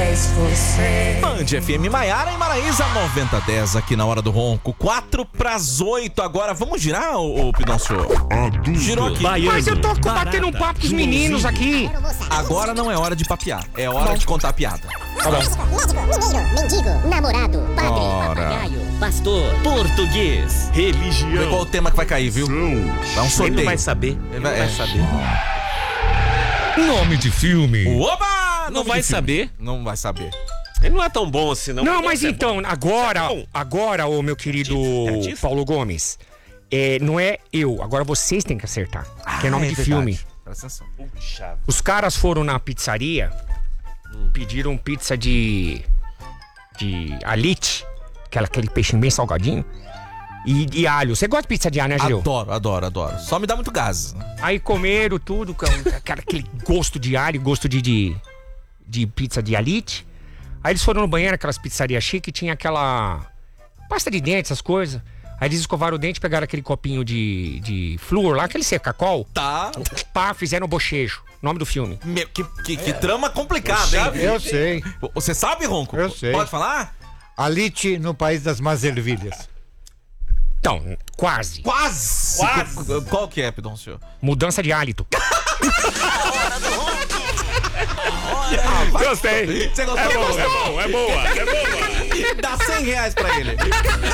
mais você. Band FM Maiara e Maraísa 9010 aqui na Hora do Ronco. 7:45 agora. Vvamos girar, ô Pidoncio? Girou aqui. Mas eu tô batendo um papo com os meninos aqui. Agora não é hora de papear, é hora de contar piada. Médico, mineiro, mendigo, namorado, padre, Ora. papagaio, pastor, português, Vê religião. qual o tema que vai cair, viu? Dá um Ele sorteio. não vai saber. Ele não vai saber. Nome de filme. Oba! Não Nome vai de filme. saber. Não vai saber. Ele não é tão bom assim, não. Não, mas Você é então, bom. agora, ô meu querido Artista? Paulo Gomes, não é eu, agora vocês têm que acertar. Que é nome de verdade. filme. Presta atenção. Puxa. Os caras foram na pizzaria, pediram pizza de alite, aquele peixinho bem salgadinho, e de alho. Você gosta de pizza de alho, né, Gil? Adoro. Só me dá muito gás. Aí comeram tudo, aquele gosto de alho, gosto de pizza de alite. Aí eles foram no banheiro, aquelas pizzarias chique, tinha aquela pasta de dente, essas coisas. Aí eles escovaram o dente, pegaram aquele copinho de flúor lá, aquele secacol. Tá. Pá, fizeram o bochecho. Nome do filme. Que trama complicada, hein? Eu sei. Você sabe, Ronco? Eu sei. Pode falar? Alite no País das Más Ervilhas. Então, quase. Quase! Qual que é, Pidoncio? Mudança de hálito. Gostei. Você gostou? É boa. Dá R$100 pra ele.